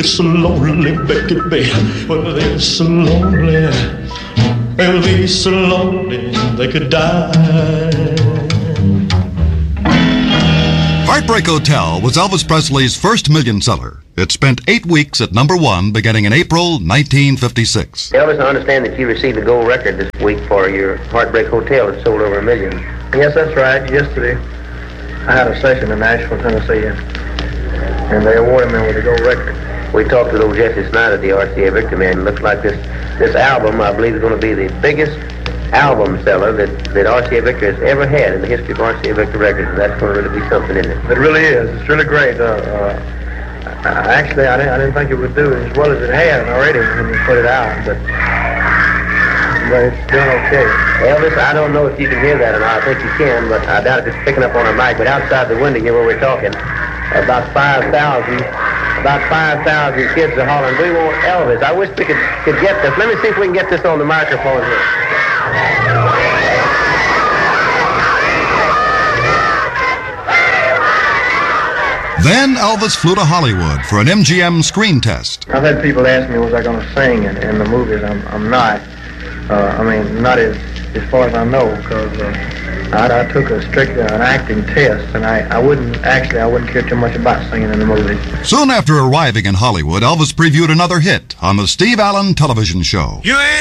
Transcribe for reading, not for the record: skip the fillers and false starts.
it's so lonely, baby. Well, they're so lonely. They'll be so lonely they could die. Heartbreak Hotel was Elvis Presley's first million seller. It spent 8 weeks at #1 beginning in April 1956. Elvis, I understand that you received a gold record this week for your Heartbreak Hotel. It sold over 1 million. Yes, that's right. Yesterday, I had a session in Nashville, Tennessee, and they awarded me with a gold record. We talked with old Jesse Snyder, the RCA Victor man. It looks like this album, I believe, is going to be the biggest album seller that RCA Victor has ever had in the history of RCA Victor Records, and that's going to really be something, isn't it? It really is. It's really great. Actually, I didn't think it would do as well as it had already when we put it out, but it's doing okay. Elvis, I don't know if you can hear that or not. I think you can, but I doubt if it's picking up on a mic. But outside the window here where we're talking, about 5,000 kids are hollering, "We want Elvis." I wish we could get this. Let me see if we can get this on the microphone here. Then Elvis flew to Hollywood for an MGM screen test. I've had people ask me, was I going to sing in the movies? I'm not. Not as far as I know, because I took a strict an acting test, and I wouldn't care too much about singing in the movies. Soon after arriving in Hollywood, Elvis previewed another hit on the Steve Allen television show. You ain't